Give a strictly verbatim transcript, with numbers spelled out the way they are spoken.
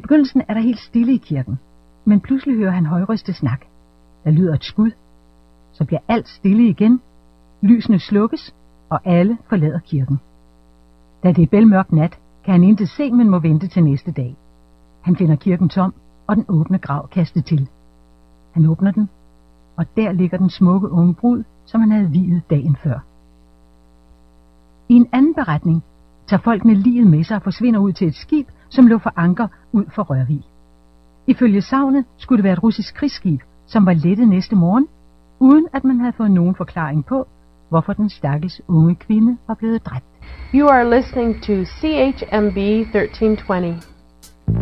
begyndelsen er der helt stille i kirken, men pludselig hører han højrøstet snak. Der lyder et skud. Så bliver alt stille igen, lysene slukkes, og alle forlader kirken. Da det er bælmørk nat, kan han intet se, men må vente til næste dag. Han finder kirken tom, og den åbne grav kastet til. Han åbner den, og der ligger den smukke unge brud, som han havde viet dagen før. I en anden beretning tager folkene liget med sig og forsvinder ud til et skib, som lå for anker ud for Rørvig. Ifølge sagnet skulle det være et russisk krigsskib, som var lettet næste morgen, uden at man havde fået nogen forklaring på, hvorfor den stakkels unge kvinde var blevet dræbt. You are listening to C H M B thirteen twenty.